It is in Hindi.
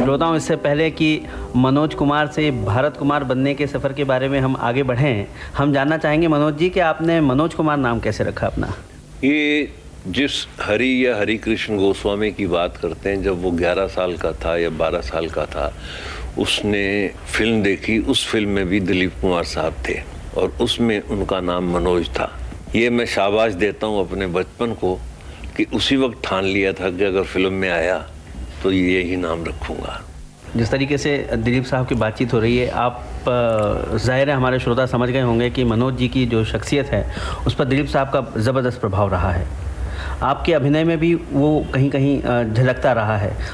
श्रोताओं, इससे पहले कि मनोज कुमार से भारत कुमार बनने के सफ़र के बारे में हम आगे बढ़ें, हम जानना चाहेंगे मनोज जी कि आपने मनोज कुमार नाम कैसे रखा अपना? ये जिस हरि या हरि कृष्ण गोस्वामी की बात करते हैं, जब वो 11 साल का था या 12 साल का था, उसने फिल्म देखी। उस फिल्म में भी दिलीप कुमार साहब थे और उसमें उनका नाम मनोज था। ये मैं शाबाश देता हूँ अपने बचपन को कि उसी वक्त ठान लिया था कि अगर फिल्म में आया तो ये ही नाम रखूँगा। जिस तरीके से दिलीप साहब की बातचीत हो रही है, आप ज़ाहिर है हमारे श्रोता समझ गए होंगे कि मनोज जी की जो शख्सियत है उस पर दिलीप साहब का ज़बरदस्त प्रभाव रहा है। आपके अभिनय में भी वो कहीं कहीं झलकता रहा है।